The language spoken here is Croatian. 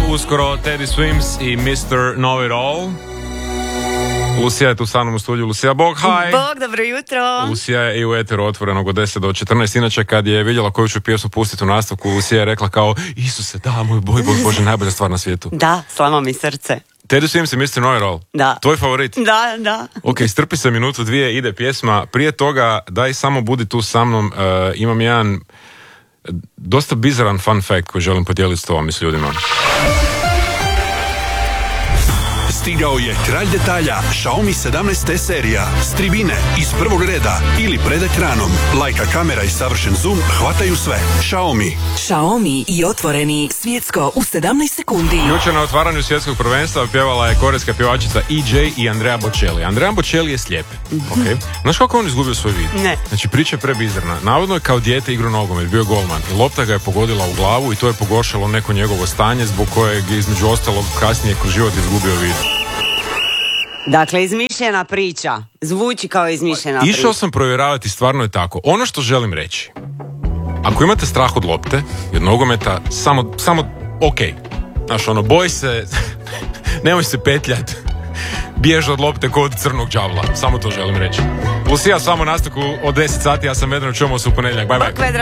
uskoro Teddy Swims i Mr. Know It All. Lucija je tu sa mnom u studiju. Lucija, bog, hi! Bog, dobro jutro! Lucija je i u eteru otvorenog od 10 do 14. Inače, kad je vidjela koju ću pjesmu pustiti u nastavku, Lucija je rekla kao, Isuse, da, moj boj, Bože, najbolja stvar na svijetu. Da, slama mi srce. Teddy Swims i Mr. Know It All. Da. Tvoj favorit? Da. Ok, strpi se minutu, dvije, ide pjesma. Prije toga, daj samo budi tu sa mnom. Imam jedan dosta bizaran fun fact koji želim podijeliti s tobom i s ljudima. Stigao je kralj detalja, Xiaomi 17T serija, s tribine, iz prvog reda ili pred ekranom. Lajka kamera i savršen zoom hvataju sve. Xiaomi i otvoreni svjetsko u 17 sekundi. Jučer na otvaranju svjetskog prvenstva pjevala je korejska pjevačica EJ i Andrea Bocelli. Andrea Bocelli je slijep. Okay. Znaš kako on izgubio svoj vid? Ne. Znači, priča je prebizarna. Navodno je kao dijete igrao nogomet, bio golman. I lopta ga je pogodila u glavu i to je pogoršalo neko njegovo stanje zbog kojeg je između ostalog kasnije kroz život izgubio vid. Dakle, izmišljena priča. Zvuči kao izmišljena priča. Išao sam provjeravati, stvarno je tako. Ono što želim reći, ako imate strah od lopte i od nogometa, samo ok. Znaš, ono, boj se, nemoj se petljati, bjež od lopte kod crnog đavla. Samo to želim reći. Lucija, samo nastavku od 10 sati, ja sam Vedran, čujemo se u ponedjeljak. Bye bye.